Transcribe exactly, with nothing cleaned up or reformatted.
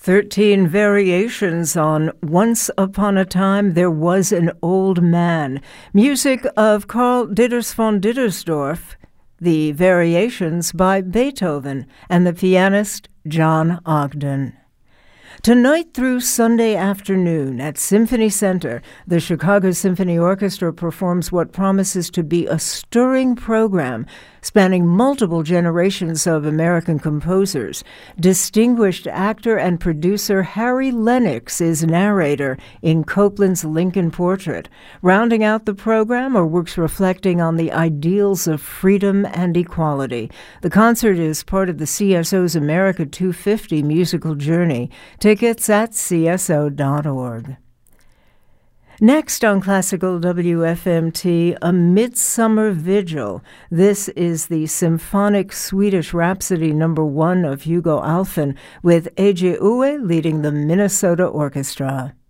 Thirteen variations on Once Upon a Time There Was an Old Man. Music of Karl Ditters von Dittersdorf. The variations by Beethoven and the pianist John Ogden. Tonight through Sunday afternoon at Symphony Center, the Chicago Symphony Orchestra performs what promises to be a stirring program spanning multiple generations of American composers. Distinguished actor and producer Harry Lennox is narrator in Copland's Lincoln Portrait. Rounding out the program are works reflecting on the ideals of freedom and equality. The concert is part of the C S O's America two fifty musical journey. Tickets at C S O dot org. Next on Classical W F M T, A Midsummer Vigil. This is the symphonic Swedish Rhapsody number one of Hugo Alfvén, with Eije Uwe leading the Minnesota Orchestra.